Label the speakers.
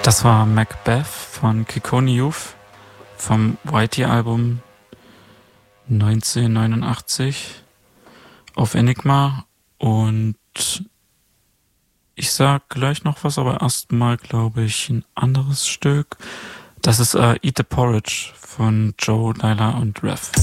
Speaker 1: Das war Macbeth von Kikoni Youth vom Whitey-Album 1989 auf Enigma. Und ich sag gleich noch was, aber erstmal glaube ich ein anderes Stück. Das ist Eat the Porridge von Joe, Lila und Rev.